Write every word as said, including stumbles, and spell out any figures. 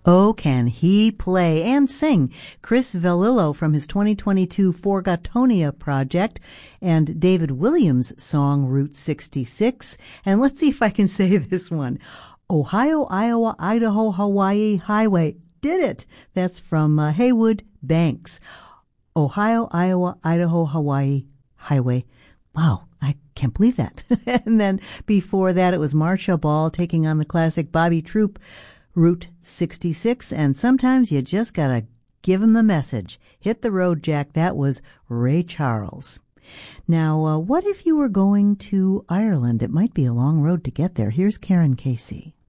Oh, can he play and sing? Chris Velillo from his twenty twenty-two Forgotonia project, and David Williams' song Route sixty-six. And let's see if I can say this one. Ohio, Iowa, Idaho, Hawaii Highway. Did it. That's from uh, Haywood Banks. Ohio, Iowa, Idaho, Hawaii Highway. Wow, I can't believe that. And then before that, it was Marcia Ball taking on the classic Bobby Troop, Route sixty-six, and sometimes you just gotta give him the message. Hit the road, Jack. That was Ray Charles. Now, uh, what if you were going to Ireland? It might be a long road to get there. Here's Karen Casey.